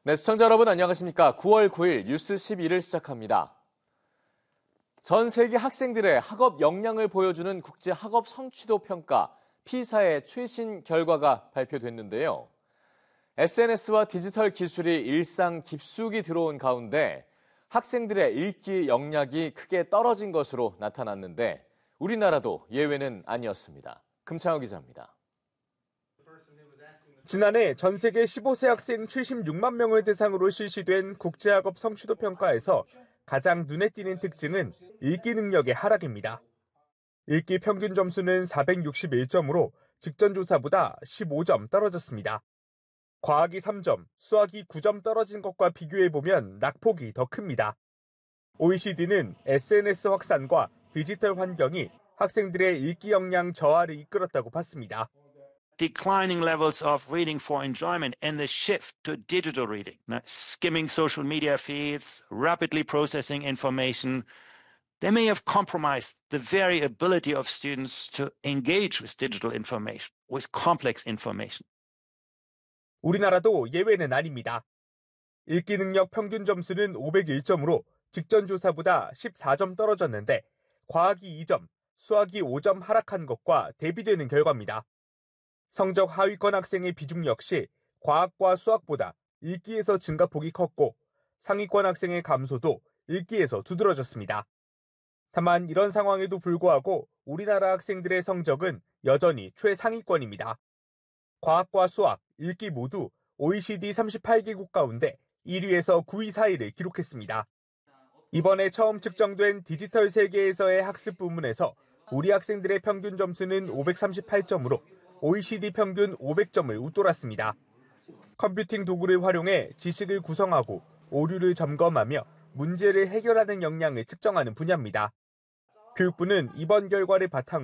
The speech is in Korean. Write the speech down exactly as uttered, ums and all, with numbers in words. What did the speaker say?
네, 시청자 여러분 안녕하십니까? 구월 구일 뉴스 십일을 시작합니다. 전 세계 학생들의 학업 역량을 보여주는 국제 학업 성취도 평가 피사의 최신 결과가 발표됐는데요. 에스엔에스와 디지털 기술이 일상 깊숙이 들어온 가운데 학생들의 읽기 역량이 크게 떨어진 것으로 나타났는데 우리나라도 예외는 아니었습니다. 금창호 기자입니다. 지난해 전 세계 십오 세 학생 칠십육만 명을 대상으로 실시된 국제학업 성취도 평가에서 가장 눈에 띄는 특징은 읽기 능력의 하락입니다. 읽기 평균 점수는 사백육십일 점으로 직전 조사보다 십오 점 떨어졌습니다. 과학이 삼 점, 수학이 구 점 떨어진 것과 비교해보면 낙폭이 더 큽니다. 오이시디는 에스엔에스 확산과 디지털 환경이 학생들의 읽기 역량 저하를 이끌었다고 봤습니다. Declining levels of reading for enjoyment and the shift to digital reading. Now, skimming social media feeds, rapidly processing information, they may have compromised the very ability of students to engage with digital information, with complex information. 우리나라도 예외는 아닙니다. 읽기 능력 평균 점수는 오백일 점으로 직전 조사보다 십사 점 떨어졌는데 과학이 이 점, 수학이 오 점 하락한 것과 대비되는 결과입니다. 성적 하위권 학생의 비중 역시 과학과 수학보다 읽기에서 증가폭이 컸고 상위권 학생의 감소도 읽기에서 두드러졌습니다. 다만 이런 상황에도 불구하고 우리나라 학생들의 성적은 여전히 최상위권입니다. 과학과 수학, 읽기 모두 오이시디 삼십팔 개국 가운데 일 위에서 구 위 사이를 기록했습니다. 이번에 처음 측정된 디지털 세계에서의 학습 부문에서 우리 학생들의 평균 점수는 오백삼십팔 점으로 오이시디 평균 오백 점을 웃돌았습니다. 컴퓨팅 도구를 활용해 지식을 구성하고 오류를 점검하며 문제를 해결하는 역량을 측정하는 분야입니다. 교육부는 이번 결과를 바탕으로